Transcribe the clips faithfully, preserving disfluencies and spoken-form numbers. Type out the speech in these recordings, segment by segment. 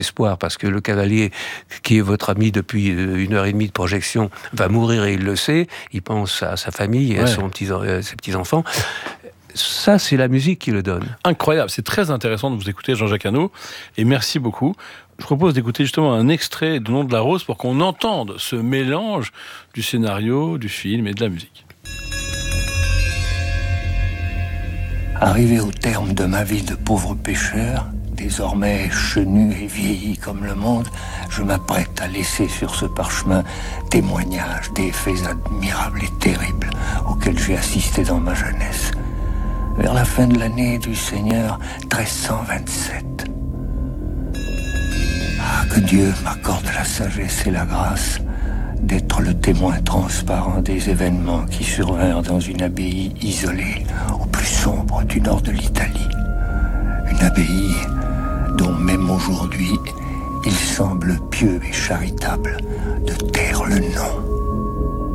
espoir, parce que le cavalier, qui est votre ami depuis une heure et demie de projection, va mourir et il le sait, il pense à sa famille et ouais. à son petit, à ses petits-enfants. Ça, c'est la musique qui le donne. Incroyable, c'est très intéressant de vous écouter, Jean-Jacques Hano, et merci beaucoup. Je propose d'écouter justement un extrait de Nom de la Rose pour qu'on entende ce mélange du scénario, du film et de la musique. Arrivé au terme de ma vie de pauvre pêcheur, désormais chenu et vieilli comme le monde, je m'apprête à laisser sur ce parchemin témoignage des faits admirables et terribles auxquels j'ai assisté dans ma jeunesse. Vers la fin de l'année du Seigneur treize cent vingt-sept. Ah, que Dieu m'accorde la sagesse et la grâce d'être le témoin transparent des événements qui survinrent dans une abbaye isolée au plus sombre du nord de l'Italie. Une abbaye dont même aujourd'hui il semble pieux et charitable de taire le nom.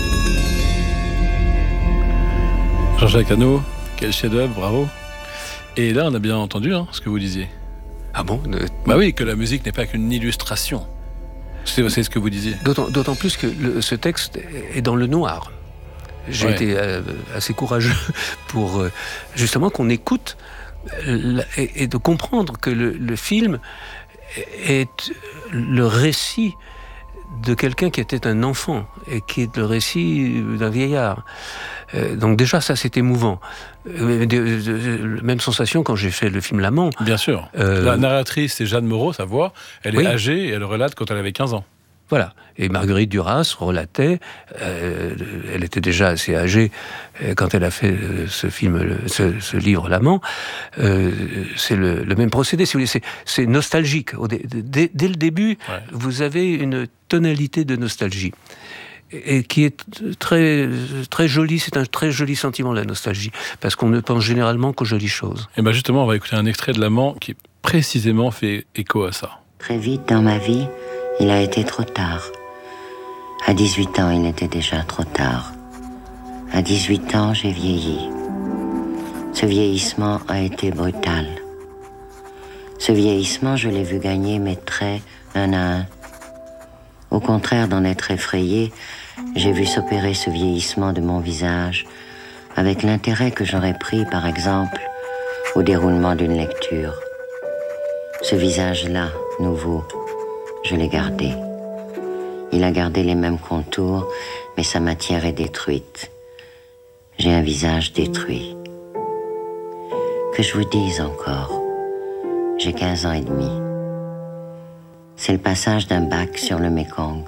Jean-Jacques Hano, quel chef-d'œuvre, bravo. Et là, on a bien entendu hein, ce que vous disiez. Ah bon euh, Bah oui, que la musique n'est pas qu'une illustration. C'est, c'est ce que vous disiez. D'autant, d'autant plus que le, ce texte est dans le noir. J'ai ouais. été euh, assez courageux pour euh, justement qu'on écoute euh, et, et de comprendre que le, le film est le récit de quelqu'un qui était un enfant et qui est le récit d'un vieillard. Euh, donc déjà, ça, c'est émouvant. Euh, de, de, de, même sensation quand j'ai fait le film L'Amant. Bien sûr. Euh, La narratrice, c'est Jeanne Moreau, sa voix. Elle est oui. âgée et elle relate quand elle avait quinze ans. Voilà. Et Marguerite Duras relatait, euh, elle était déjà assez âgée euh, quand elle a fait euh, ce film, le, ce, ce livre L'Amant. Euh, c'est le, le même procédé, si vous voulez. C'est, c'est nostalgique. Dès, dès, dès le début, ouais. vous avez une tonalité de nostalgie. Et qui est très, très jolie, c'est un très joli sentiment, la nostalgie, parce qu'on ne pense généralement qu'aux jolies choses. Et bien justement, on va écouter un extrait de L'Amant qui précisément fait écho à ça. Très vite dans ma vie, il a été trop tard. À dix-huit ans, il était déjà trop tard. À dix-huit ans, j'ai vieilli. Ce vieillissement a été brutal. Ce vieillissement, je l'ai vu gagner mes traits un à un. Au contraire d'en être effrayé, j'ai vu s'opérer ce vieillissement de mon visage avec l'intérêt que j'aurais pris, par exemple, au déroulement d'une lecture. Ce visage-là, nouveau, je l'ai gardé. Il a gardé les mêmes contours, mais sa matière est détruite. J'ai un visage détruit. Que je vous dise encore, j'ai quinze ans et demi. C'est le passage d'un bac sur le Mékong.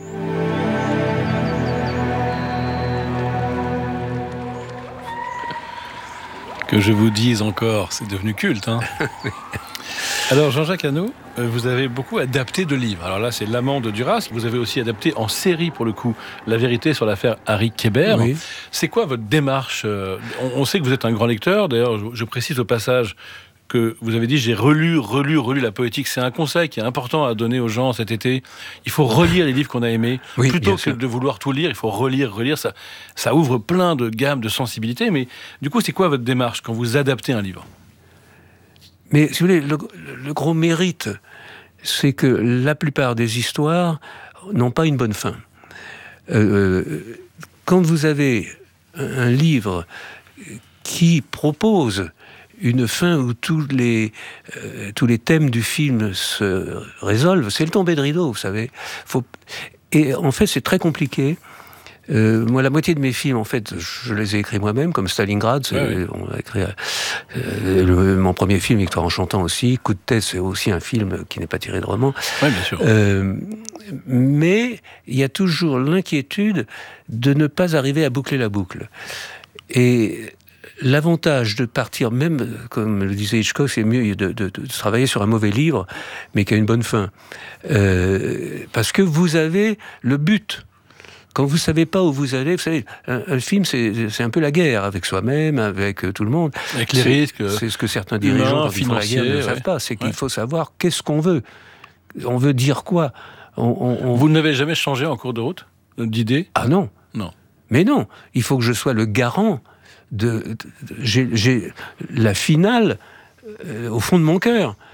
Que je vous dise encore, c'est devenu culte, hein. Alors, Jean-Jacques Hano, vous avez beaucoup adapté de livres. Alors là, c'est L'Amant de Duras. Vous avez aussi adapté en série, pour le coup, La vérité sur l'affaire Harry Kéber. Oui. C'est quoi votre démarche ? On sait que vous êtes un grand lecteur. D'ailleurs, je précise au passage que vous avez dit, j'ai relu, relu, relu la poétique. C'est un conseil qui est important à donner aux gens cet été. Il faut relire les livres qu'on a aimés. Oui, plutôt que sûr. de vouloir tout lire, il faut relire, relire. Ça, ça ouvre plein de gammes, de sensibilités. Mais du coup, c'est quoi votre démarche quand vous adaptez un livre ? Mais si vous voulez, le, le gros mérite, c'est que la plupart des histoires n'ont pas une bonne fin. Euh, quand vous avez un livre qui propose une fin où tous les, euh, tous les thèmes du film se résolvent, c'est le tombé de rideau, vous savez. Faut... Et en fait, c'est très compliqué. Euh, moi, la moitié de mes films, en fait, je les ai écrits moi-même, comme Stalingrad. C'est, ouais, ouais. On a écrit euh, le, mon premier film, Victoire en chantant aussi. Coup de tête, c'est aussi un film qui n'est pas tiré de roman. Oui, bien sûr. Euh, mais il y a toujours l'inquiétude de ne pas arriver à boucler la boucle. Et l'avantage de partir, même, comme le disait Hitchcock, c'est mieux de, de, de travailler sur un mauvais livre, mais qui a une bonne fin. Euh, parce que vous avez le but. Quand vous ne savez pas où vous allez, vous savez, un, un film, c'est, c'est un peu la guerre avec soi-même, avec euh, tout le monde. Avec les c'est, risques. C'est ce que certains dirigeants, quand ils font la guerre, ne ouais. savent pas. C'est qu'il ouais. faut savoir qu'est-ce qu'on veut. On veut dire quoi on, on, on... Vous n'avez jamais changé en cours de route d'idée ? Ah non. Non. Mais non, il faut que je sois le garant de... de, de j'ai, j'ai la finale euh, au fond de mon cœur.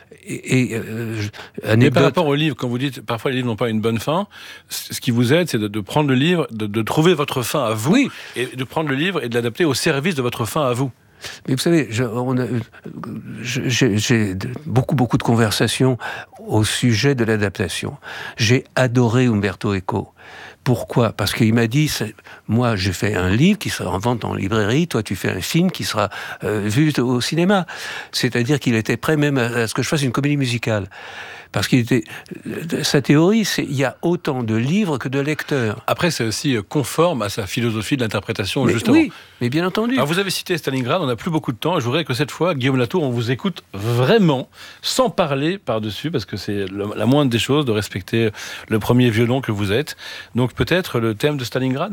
Et, et euh, anecdote... Mais par rapport au livre, quand vous dites parfois les livres n'ont pas une bonne fin, ce qui vous aide, c'est de, de prendre le livre, de, de trouver votre fin à vous, oui. et de prendre le livre et de l'adapter au service de votre fin à vous. Mais vous savez, je, on a, j'ai, j'ai beaucoup, beaucoup de conversations au sujet de l'adaptation. J'ai adoré Umberto Eco. Pourquoi ? Parce qu'il m'a dit, moi j'ai fait un livre qui sera en vente en librairie, toi tu fais un film qui sera euh, vu au cinéma. C'est-à-dire qu'il était prêt même à, à ce que je fasse une comédie musicale. Parce qu'il était, sa théorie, c'est il y a autant de livres que de lecteurs. Après, c'est aussi conforme à sa philosophie de l'interprétation, mais justement. Oui, mais bien entendu. Alors, vous avez cité Stalingrad, on n'a plus beaucoup de temps, et je voudrais que cette fois, Guillaume Latour, on vous écoute vraiment, sans parler par-dessus, parce que c'est la moindre des choses de respecter le premier violon que vous êtes. Donc peut-être le thème de Stalingrad ?